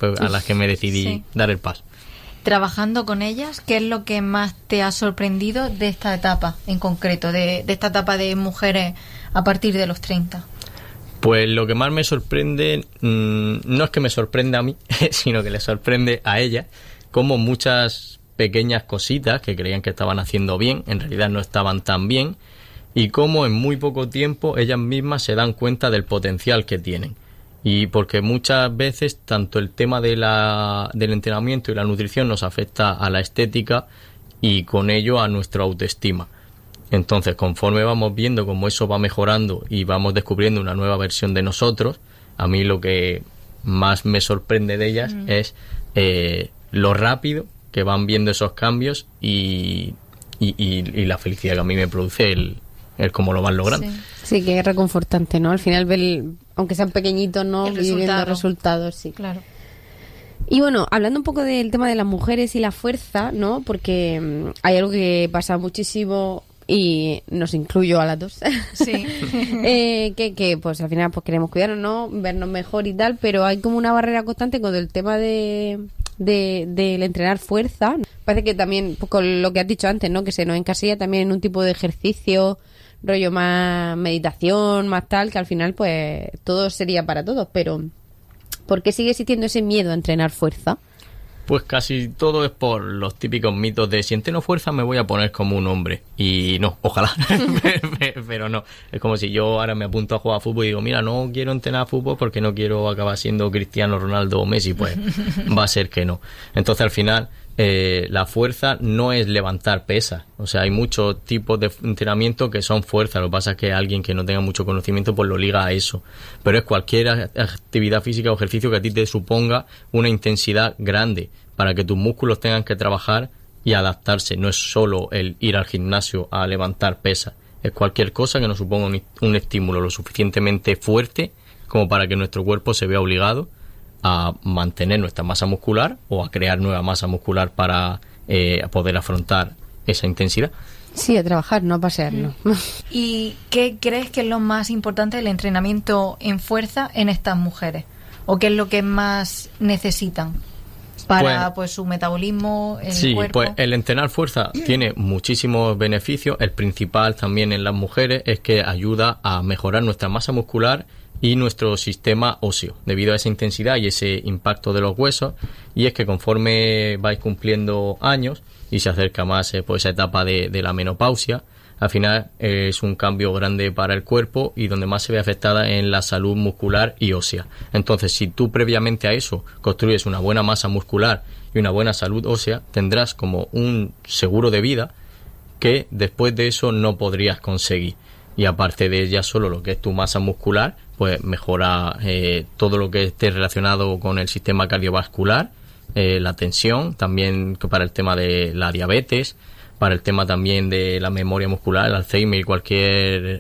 fue a las que me decidí dar el paso. Trabajando con ellas, ¿qué es lo que más te ha sorprendido de esta etapa en concreto, de esta etapa de mujeres a partir de los 30? Pues lo que más me sorprende, no es que me sorprenda a mí, sino que le sorprende a ellas, como muchas pequeñas cositas que creían que estaban haciendo bien, en realidad no estaban tan bien, y cómo en muy poco tiempo ellas mismas se dan cuenta del potencial que tienen. Y porque muchas veces tanto el tema del entrenamiento y la nutrición nos afecta a la estética y con ello a nuestra autoestima. Entonces, conforme vamos viendo cómo eso va mejorando y vamos descubriendo una nueva versión de nosotros, a mí lo que más me sorprende de ellas es lo rápido que van viendo esos cambios y la felicidad que a mí me produce el cómo lo van logrando. Sí, que es reconfortante, ¿no? Al final ver, aunque sean pequeñitos, ¿no? Viviendo resultados, sí. Claro. Y bueno, hablando un poco del tema de las mujeres y la fuerza, ¿no? Porque hay algo que pasa muchísimo y nos incluyo a las dos. Sí. que pues al final pues queremos cuidarnos, ¿no? Vernos mejor y tal, pero hay como una barrera constante con el tema del entrenar fuerza. Parece que también, pues, con lo que has dicho antes, ¿no? Que se nos encasilla también en un tipo de ejercicio, rollo más meditación, más tal, que al final pues todo sería para todos, pero ¿por qué sigue existiendo ese miedo a entrenar fuerza? Pues casi todo es por los típicos mitos de si entreno fuerza me voy a poner como un hombre. Y no, ojalá, pero no. Es como si yo ahora me apunto a jugar a fútbol y digo, mira, no quiero entrenar fútbol porque no quiero acabar siendo Cristiano Ronaldo o Messi, pues va a ser que no. Entonces al final la fuerza no es levantar pesas. O sea, hay muchos tipos de entrenamiento que son fuerza. Lo que pasa es que alguien que no tenga mucho conocimiento pues lo liga a eso. Pero es cualquier actividad física o ejercicio que a ti te suponga una intensidad grande para que tus músculos tengan que trabajar y adaptarse. No es solo el ir al gimnasio a levantar pesas. Es cualquier cosa que nos suponga un estímulo lo suficientemente fuerte como para que nuestro cuerpo se vea obligado a mantener nuestra masa muscular o a crear nueva masa muscular para poder afrontar esa intensidad. Sí, a trabajar, no a pasearnos. ¿Y qué crees que es lo más importante del entrenamiento en fuerza en estas mujeres? ¿O qué es lo que más necesitan para pues su metabolismo, el cuerpo? Pues el entrenar fuerza tiene muchísimos beneficios. El principal también en las mujeres es que ayuda a mejorar nuestra masa muscular y nuestro sistema óseo, debido a esa intensidad y ese impacto de los huesos. Y es que conforme vais cumpliendo años y se acerca más pues esa etapa de la menopausia, al final es un cambio grande para el cuerpo y donde más se ve afectada en la salud muscular y ósea. Entonces, si tú previamente a eso construyes una buena masa muscular y una buena salud ósea, tendrás como un seguro de vida que después de eso no podrías conseguir. Y aparte de ya solo lo que es tu masa muscular, pues mejora todo lo que esté relacionado con el sistema cardiovascular, la tensión, también para el tema de la diabetes, para el tema también de la memoria muscular, el Alzheimer y cualquier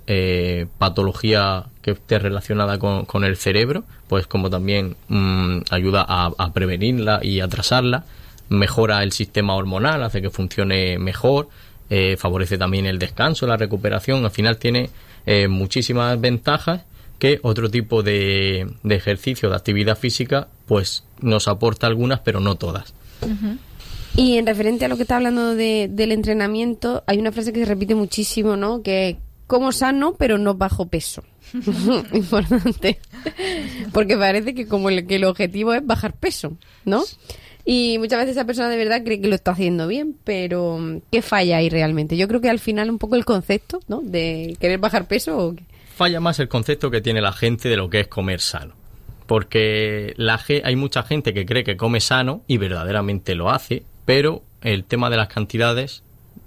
patología que esté relacionada con el cerebro, pues como también ayuda a prevenirla y a atrasarla, mejora el sistema hormonal, hace que funcione mejor, favorece también el descanso, la recuperación. Al final tiene muchísimas ventajas que otro tipo de ejercicio, de actividad física, pues nos aporta algunas, pero no todas. Uh-huh. Y en referente a lo que está hablando del entrenamiento, hay una frase que se repite muchísimo, ¿no? Que como sano, pero no bajo peso. Importante. Porque parece que como que el objetivo es bajar peso, ¿no? Y muchas veces esa persona de verdad cree que lo está haciendo bien, pero ¿qué falla ahí realmente? Yo creo que al final un poco el concepto, ¿no? De querer bajar peso o qué. Falla más el concepto que tiene la gente de lo que es comer sano. Porque hay mucha gente que cree que come sano y verdaderamente lo hace, pero el tema de las cantidades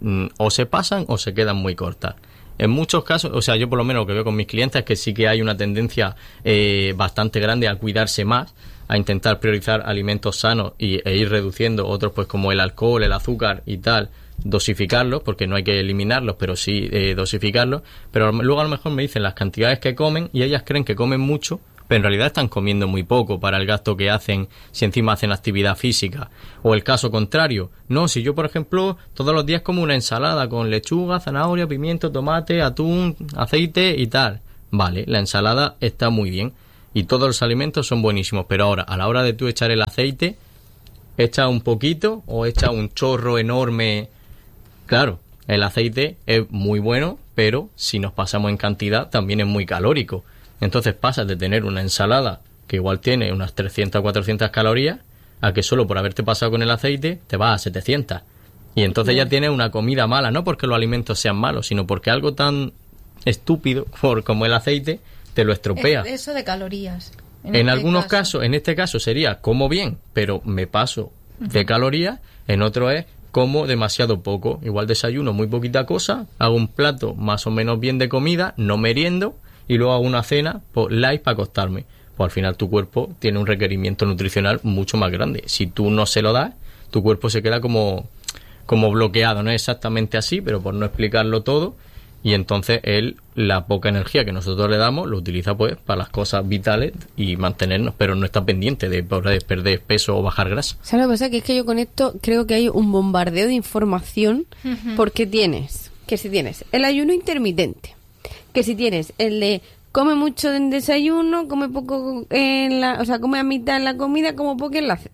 o se pasan o se quedan muy cortas. En muchos casos, o sea, yo por lo menos lo que veo con mis clientes es que sí que hay una tendencia bastante grande a cuidarse más, a intentar priorizar alimentos sanos e ir reduciendo otros, pues como el alcohol, el azúcar y tal, dosificarlos, porque no hay que eliminarlos, pero sí dosificarlos. Pero luego a lo mejor me dicen las cantidades que comen y ellas creen que comen mucho, pero en realidad están comiendo muy poco para el gasto que hacen si encima hacen actividad física. O el caso contrario, no, si yo por ejemplo todos los días como una ensalada con lechuga, zanahoria, pimiento, tomate, atún, aceite y tal, vale, la ensalada está muy bien y todos los alimentos son buenísimos, pero ahora, a la hora de tú echar el aceite, echa un poquito o echa un chorro enorme. Claro, el aceite es muy bueno, pero si nos pasamos en cantidad también es muy calórico. Entonces pasas de tener una ensalada que igual tiene unas 300 o 400 calorías a que solo por haberte pasado con el aceite te vas a 700. Y entonces ya tienes una comida mala, no porque los alimentos sean malos, sino porque algo tan estúpido como el aceite te lo estropea. Eso de calorías. En algunos casos, en este caso sería como bien, pero me paso de calorías. En otro es como demasiado poco. Igual desayuno muy poquita cosa, hago un plato más o menos bien de comida, no meriendo, y luego hago una cena light para acostarme. Pues al final tu cuerpo tiene un requerimiento nutricional mucho más grande. Si tú no se lo das, tu cuerpo se queda como bloqueado. No es exactamente así, pero por no explicarlo todo. Y entonces la poca energía que nosotros le damos lo utiliza pues para las cosas vitales y mantenernos, pero no está pendiente de perder peso o bajar grasa. ¿Sabes lo que pasa? Que es que yo con esto creo que hay un bombardeo de información, porque si tienes el ayuno intermitente, que si tienes el de come mucho en desayuno, come poco come a mitad en la comida, come poco en la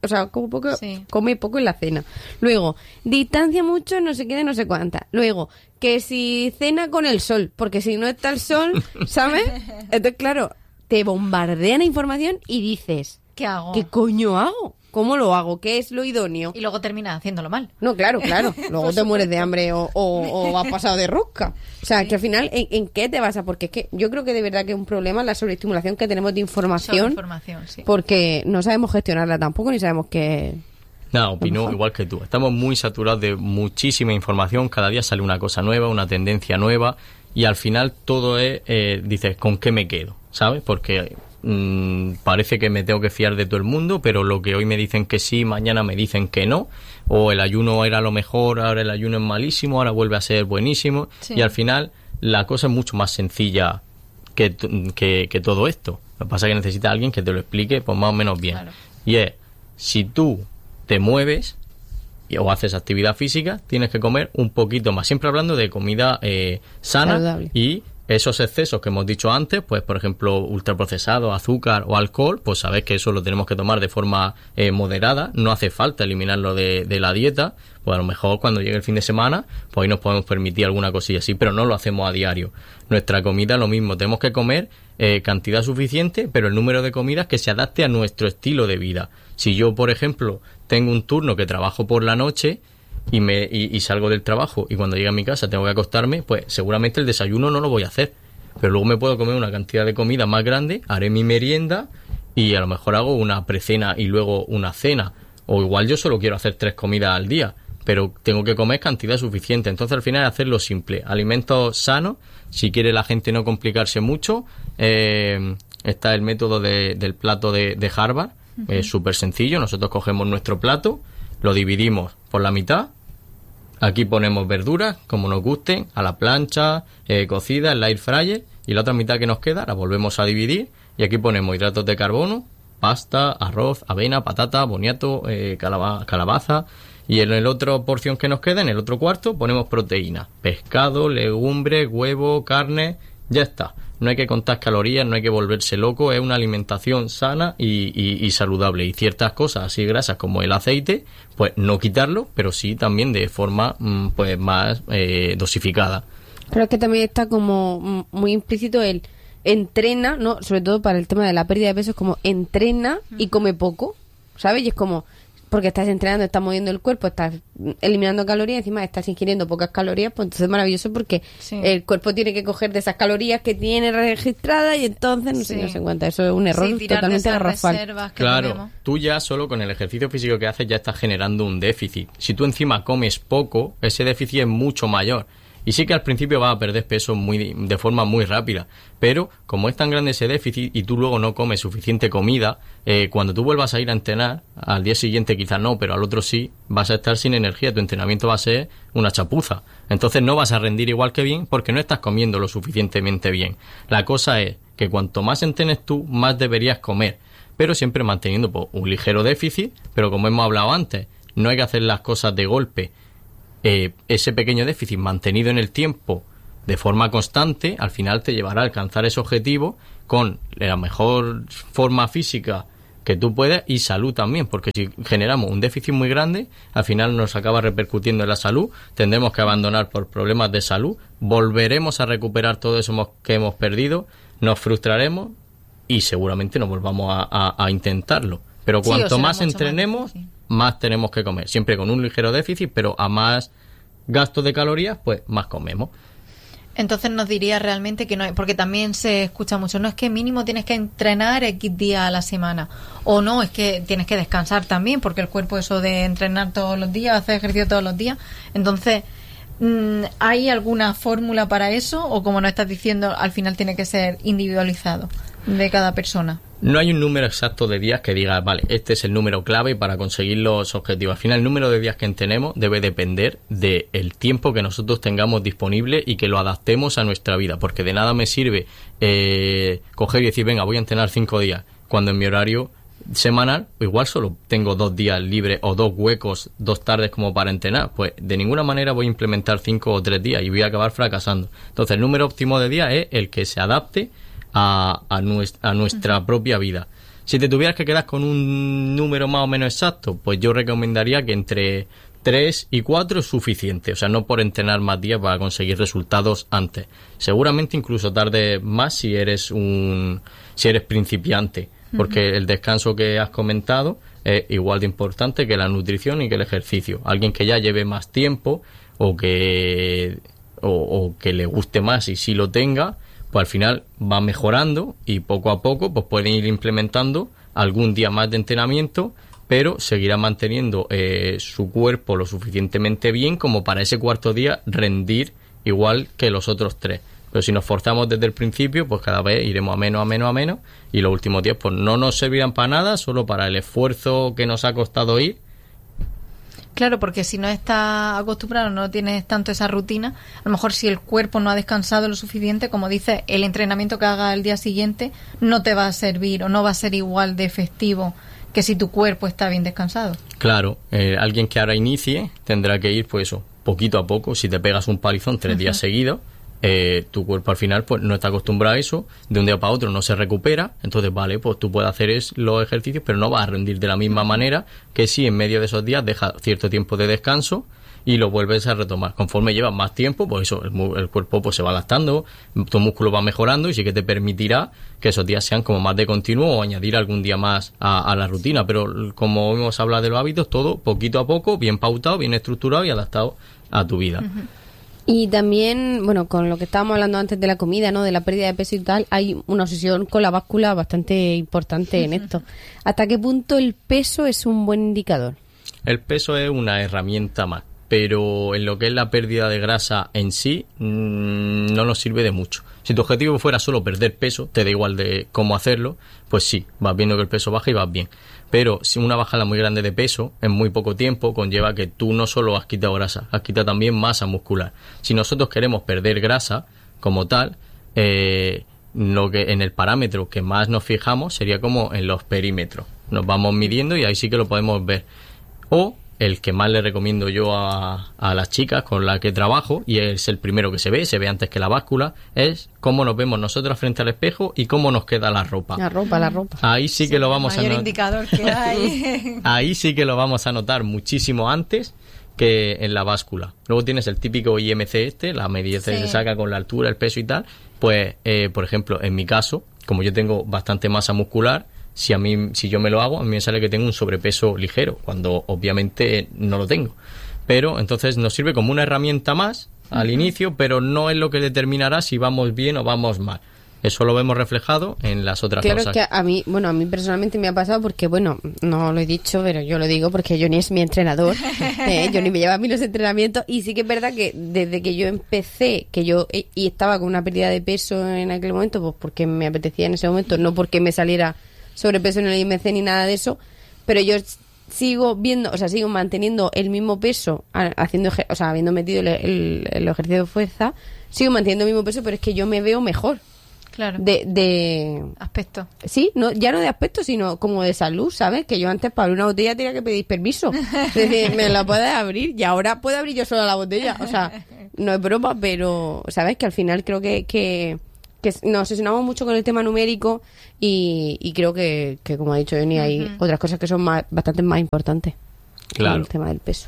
come poco en la cena. Luego, distancia mucho, no sé qué, no sé cuánta. Luego, que si cena con el sol, porque si no está el sol, ¿sabes? Entonces, claro, te bombardean la información y dices, ¿qué hago? ¿Qué coño hago? ¿Cómo lo hago? ¿Qué es lo idóneo? Y luego terminas haciéndolo mal. No, claro. Luego te mueres de hambre o has pasado de rosca. O sea, que al final, ¿en qué te basas? Porque es que yo creo que de verdad que es un problema la sobreestimulación que tenemos de información. Sí. Porque no sabemos gestionarla tampoco, ni sabemos qué... No, opino igual que tú. Estamos muy saturados de muchísima información. Cada día sale una cosa nueva, una tendencia nueva. Y al final todo es, dices, ¿con qué me quedo? ¿Sabes? Porque... parece que me tengo que fiar de todo el mundo, pero lo que hoy me dicen que sí, mañana me dicen que no, o el ayuno era lo mejor, ahora el ayuno es malísimo, ahora vuelve a ser buenísimo, y al final la cosa es mucho más sencilla que todo esto. Lo que pasa es que necesitas a alguien que te lo explique pues más o menos bien. Claro. Y es, si tú te mueves o haces actividad física, tienes que comer un poquito más, siempre hablando de comida sana, saludable. Y esos excesos que hemos dicho antes, pues por ejemplo ultraprocesado, azúcar o alcohol, pues sabes que eso lo tenemos que tomar de forma moderada, no hace falta eliminarlo de la dieta, pues a lo mejor cuando llegue el fin de semana, pues ahí nos podemos permitir alguna cosilla así, pero no lo hacemos a diario. Nuestra comida es lo mismo, tenemos que comer cantidad suficiente, pero el número de comidas que se adapte a nuestro estilo de vida. Si yo, por ejemplo, tengo un turno que trabajo por la noche, y salgo del trabajo y cuando llegue a mi casa tengo que acostarme, pues seguramente el desayuno no lo voy a hacer, pero luego me puedo comer una cantidad de comida más grande, haré mi merienda y a lo mejor hago una precena y luego una cena, o igual yo solo quiero hacer 3 comidas al día, pero tengo que comer cantidad suficiente. Entonces al final hacerlo simple, alimentos sanos. Si quiere la gente no complicarse mucho, está el método del plato de Harvard. Es súper sencillo. Nosotros cogemos nuestro plato, lo dividimos por la mitad. Aquí ponemos verduras, como nos gusten, a la plancha, cocida, en la air fryer, y la otra mitad que nos queda la volvemos a dividir, y aquí ponemos hidratos de carbono, pasta, arroz, avena, patata, boniato, calabaza, y en el otro porción que nos queda, en el otro cuarto, ponemos proteína, pescado, legumbres, huevo, carne, ya está. No hay que contar calorías, no hay que volverse loco, es una alimentación sana y saludable. Y ciertas cosas así grasas como el aceite, pues no quitarlo, pero sí también de forma pues más dosificada. Pero es que también está como muy implícito el entrena, ¿no? Sobre todo para el tema de la pérdida de peso, es como entrena y come poco, ¿sabes? Y es como... porque estás entrenando, estás moviendo el cuerpo, estás eliminando calorías, encima estás ingiriendo pocas calorías, pues entonces es maravilloso porque el cuerpo tiene que coger de esas calorías que tiene registradas y entonces no se encuentra. Eso es un error totalmente garrafal. Claro, tenemos. Tú ya solo con el ejercicio físico que haces ya estás generando un déficit. Si tú encima comes poco, ese déficit es mucho mayor. Y sí que al principio vas a perder peso de forma muy rápida, pero como es tan grande ese déficit y tú luego no comes suficiente comida, cuando tú vuelvas a ir a entrenar, al día siguiente quizás no, pero al otro sí, vas a estar sin energía, tu entrenamiento va a ser una chapuza. Entonces no vas a rendir igual que bien porque no estás comiendo lo suficientemente bien. La cosa es que cuanto más entrenes tú, más deberías comer, pero siempre manteniendo pues, un ligero déficit, pero como hemos hablado antes, no hay que hacer las cosas de golpe. Ese pequeño déficit mantenido en el tiempo de forma constante al final te llevará a alcanzar ese objetivo con la mejor forma física que tú puedes y salud también, porque si generamos un déficit muy grande, al final nos acaba repercutiendo en la salud, tendremos que abandonar por problemas de salud, volveremos a recuperar todo eso que hemos perdido, nos frustraremos y seguramente no volvamos a intentarlo. Pero cuanto más entrenemos, más tenemos que comer, siempre con un ligero déficit, pero a más gasto de calorías, pues más comemos. Entonces nos diría realmente que no hay, porque también se escucha mucho, no es que mínimo tienes que entrenar X días a la semana, o no, es que tienes que descansar también, porque el cuerpo eso de entrenar todos los días, hacer ejercicio todos los días, entonces ¿hay alguna fórmula para eso? O como nos estás diciendo, al final tiene que ser individualizado de cada persona. No hay un número exacto de días que diga, vale, este es el número clave para conseguir los objetivos. Al final, el número de días que tenemos debe depender del tiempo que nosotros tengamos disponible y que lo adaptemos a nuestra vida. Porque de nada me sirve coger y decir, venga, voy a entrenar 5 días, cuando en mi horario semanal igual solo tengo 2 días libres o 2 huecos, 2 tardes como para entrenar. Pues de ninguna manera voy a implementar 5 o 3 días y voy a acabar fracasando. Entonces, el número óptimo de días es el que se adapte a nuestra propia vida. Si te tuvieras que quedar con un número más o menos exacto, pues yo recomendaría que entre 3 y 4 es suficiente, o sea, no por entrenar más días para conseguir resultados antes. Seguramente incluso tarde más si eres principiante, porque el descanso que has comentado es igual de importante que la nutrición y que el ejercicio. Alguien que ya lleve más tiempo o que le guste más y sí lo tenga, pues al final va mejorando y poco a poco pues pueden ir implementando algún día más de entrenamiento, pero seguirá manteniendo su cuerpo lo suficientemente bien como para ese cuarto día rendir igual que los otros 3. Pero si nos forzamos desde el principio, pues cada vez iremos a menos y los últimos días pues no nos servirán para nada, solo para el esfuerzo que nos ha costado ir. Claro, porque si no estás acostumbrado, no tienes tanto esa rutina, a lo mejor si el cuerpo no ha descansado lo suficiente, como dices, el entrenamiento que hagas el día siguiente no te va a servir o no va a ser igual de efectivo que si tu cuerpo está bien descansado. Claro, alguien que ahora inicie tendrá que ir, pues eso, poquito a poco. Si te pegas un palizón 3 días seguidos, tu cuerpo al final pues no está acostumbrado a eso, de un día para otro no se recupera, entonces vale, pues tú puedes hacer los ejercicios, pero no vas a rendir de la misma manera que si en medio de esos días dejas cierto tiempo de descanso y lo vuelves a retomar. Conforme llevas más tiempo, pues eso, el cuerpo pues se va adaptando, tu músculo va mejorando y sí que te permitirá que esos días sean como más de continuo o añadir algún día más a la rutina, pero como hemos hablado de los hábitos, todo poquito a poco, bien pautado, bien estructurado y adaptado a tu vida. Y también, bueno, con lo que estábamos hablando antes de la comida, ¿no? De la pérdida de peso y tal, hay una obsesión con la báscula bastante importante en esto. ¿Hasta qué punto el peso es un buen indicador? El peso es una herramienta más, pero en lo que es la pérdida de grasa en sí, no nos sirve de mucho. Si tu objetivo fuera solo perder peso, te da igual de cómo hacerlo, pues sí, vas viendo que el peso baja y vas bien. Pero si una bajada muy grande de peso en muy poco tiempo conlleva que tú no solo has quitado grasa, has quitado también masa muscular. Si nosotros queremos perder grasa como tal, lo que en el parámetro que más nos fijamos sería como en los perímetros. Nos vamos midiendo y ahí sí que lo podemos ver. O el que más le recomiendo yo a las chicas con las que trabajo, y es el primero que se ve antes que la báscula, es cómo nos vemos nosotras frente al espejo y cómo nos queda la ropa. La ropa. Ahí sí que lo vamos a notar. El mayor indicador que hay. Ahí sí que lo vamos a notar muchísimo antes que en la báscula. Luego tienes el típico IMC la medida que se saca con la altura, el peso y tal. Pues, por ejemplo, en mi caso, como yo tengo bastante masa muscular, si yo me lo hago, a mí me sale que tengo un sobrepeso ligero, cuando obviamente no lo tengo. Pero entonces nos sirve como una herramienta más al inicio, pero no es lo que determinará si vamos bien o vamos mal. Eso lo vemos reflejado en las otras cosas. Claro, es que a mí personalmente me ha pasado porque, bueno, no lo he dicho, pero yo lo digo porque Johnny es mi entrenador. Johnny me lleva a mí los entrenamientos y sí que es verdad que desde que yo empecé, y estaba con una pérdida de peso en aquel momento, pues porque me apetecía en ese momento, no porque me saliera sobrepeso en el IMC ni nada de eso, pero yo sigo manteniendo el mismo peso habiendo metido el ejercicio de fuerza, sigo manteniendo el mismo peso, pero es que yo me veo mejor. Claro. De aspecto. Sí, ya no de aspecto, sino como de salud, ¿sabes? Que yo antes para abrir una botella tenía que pedir permiso. Es decir, me la puedes abrir y ahora puedo abrir yo sola la botella. O sea, no es broma, pero, ¿sabes? Que al final creo que que nos obsesionamos mucho con el tema numérico y creo que como ha dicho Johnny, hay otras cosas que son bastante más importantes. Claro. El tema del peso.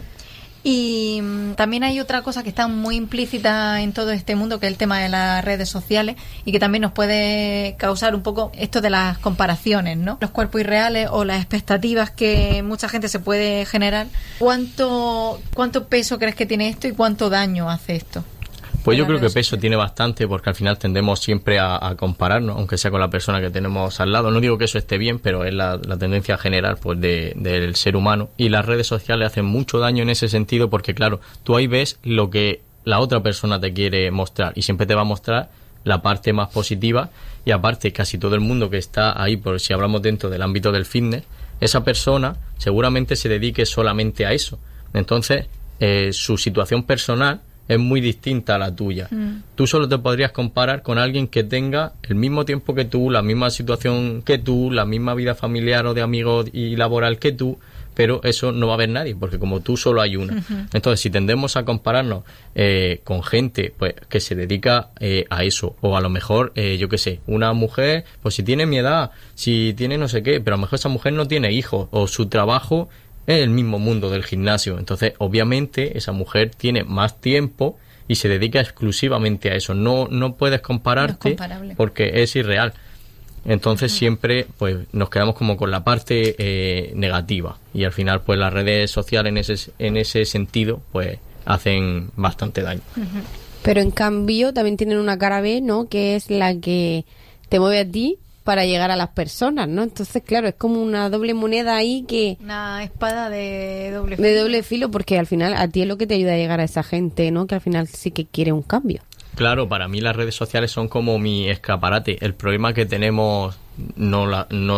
Y también hay otra cosa que está muy implícita en todo este mundo, que es el tema de las redes sociales, y que también nos puede causar un poco esto de las comparaciones, ¿no? Los cuerpos irreales o las expectativas que mucha gente se puede generar. ¿Cuánto peso crees que tiene esto y cuánto daño hace esto? Pues yo creo que peso tiene bastante, porque al final tendemos siempre a compararnos, aunque sea con la persona que tenemos al lado. No digo que eso esté bien, pero es la tendencia general pues del ser humano. Y las redes sociales hacen mucho daño en ese sentido, porque claro, tú ahí ves lo que la otra persona te quiere mostrar y siempre te va a mostrar la parte más positiva. Y aparte, casi todo el mundo que está ahí, por si hablamos dentro del ámbito del fitness, esa persona seguramente se dedique solamente a eso. Entonces, su situación personal es muy distinta a la tuya. Tú solo te podrías comparar con alguien que tenga el mismo tiempo que tú, la misma situación que tú, la misma vida familiar o de amigos y laboral que tú, pero eso no va a haber nadie, porque como tú solo hay una. Entonces, si tendemos a compararnos con gente pues que se dedica a eso, o a lo mejor, yo qué sé, una mujer, pues si tiene mi edad, si tiene no sé qué, pero a lo mejor esa mujer no tiene hijos, o su trabajo es el mismo mundo del gimnasio. Entonces, obviamente, esa mujer tiene más tiempo y se dedica exclusivamente a eso. No puedes compararte porque es irreal. Entonces, siempre pues nos quedamos como con la parte negativa. Y al final, pues las redes sociales en ese sentido, pues hacen bastante daño. Pero en cambio, también tienen una cara B, ¿no? Que es la que te mueve a ti para llegar a las personas, ¿no? Entonces, claro, es como una doble moneda ahí que... Una espada de doble filo. De doble filo, porque al final a ti es lo que te ayuda a llegar a esa gente, ¿no? Que al final sí que quiere un cambio. Claro, para mí las redes sociales son como mi escaparate. El problema que tenemos, no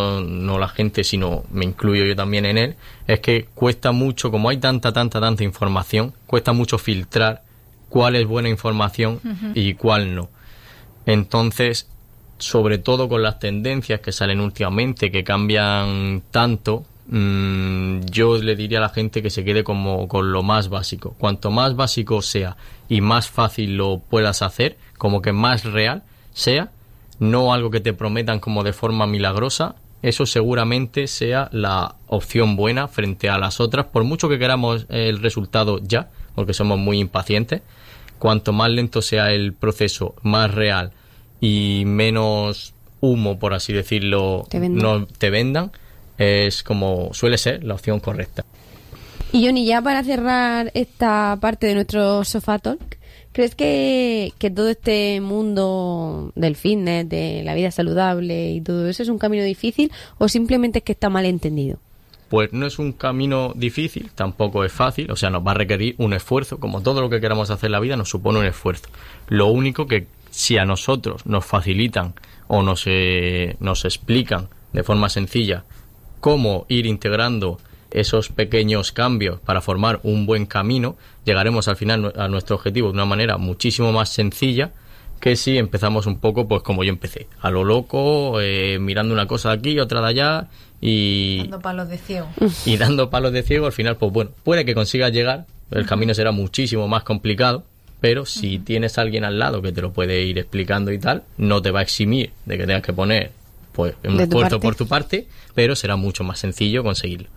la gente, sino me incluyo yo también en él, es que cuesta mucho, como hay tanta información, cuesta mucho filtrar cuál es buena información y cuál no. Entonces, sobre todo con las tendencias que salen últimamente, que cambian tanto, yo le diría a la gente que se quede como con lo más básico. Cuanto más básico sea y más fácil lo puedas hacer, como que más real sea, no algo que te prometan como de forma milagrosa, eso seguramente sea la opción buena frente a las otras, por mucho que queramos el resultado ya, porque somos muy impacientes. Cuanto más lento sea el proceso, más real y menos humo, por así decirlo, te vendan, es como suele ser la opción correcta. Y Johnny, ya para cerrar esta parte de nuestro Sofá Talk, ¿crees que todo este mundo del fitness, de la vida saludable y todo eso es un camino difícil o simplemente es que está mal entendido? Pues no es un camino difícil, tampoco es fácil, o sea, nos va a requerir un esfuerzo, como todo lo que queramos hacer en la vida nos supone un esfuerzo. Lo único que si a nosotros nos facilitan o nos explican de forma sencilla cómo ir integrando esos pequeños cambios para formar un buen camino, llegaremos al final a nuestro objetivo de una manera muchísimo más sencilla que si empezamos un poco pues como yo empecé, a lo loco, mirando una cosa de aquí, otra de allá y... dando palos de ciego. Y dando palos de ciego, al final pues bueno, puede que consigas llegar, el camino será muchísimo más complicado, pero si tienes a alguien al lado que te lo puede ir explicando y tal, no te va a eximir de que tengas que poner pues un esfuerzo por tu parte, pero será mucho más sencillo conseguirlo.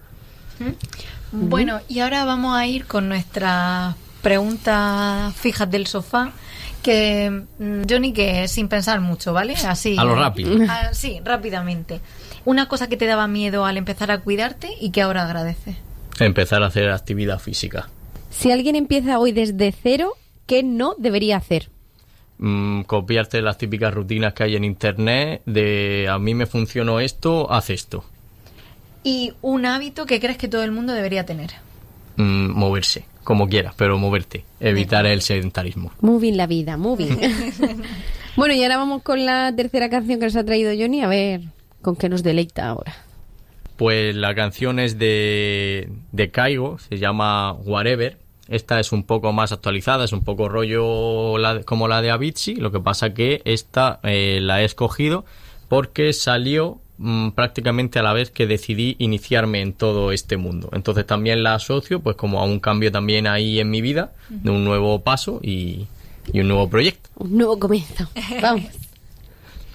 Bueno, y ahora vamos a ir con nuestras preguntas fijas del sofá, que Johnny, que sin pensar mucho, ¿vale? Así a lo rápido. Sí, rápidamente. Una cosa que te daba miedo al empezar a cuidarte y que ahora agradeces. Empezar a hacer actividad física. Si alguien empieza hoy desde cero, ¿qué no debería hacer? Copiarte las típicas rutinas que hay en internet de a mí me funcionó esto, haz esto. ¿Y un hábito que crees que todo el mundo debería tener? Moverse, como quieras, pero moverte. Evitar el sedentarismo. Moving la vida, moving. Bueno, y ahora vamos con la tercera canción que nos ha traído Johnny, a ver con qué nos deleita ahora. Pues la canción es de Kygo, se llama Whatever. Esta es un poco más actualizada, es un poco rollo como la de Avicii. Lo que pasa que esta la he escogido porque salió prácticamente a la vez que decidí iniciarme en todo este mundo. Entonces también la asocio pues como a un cambio también ahí en mi vida, de un nuevo paso y un nuevo proyecto. Un nuevo comienzo. Vamos.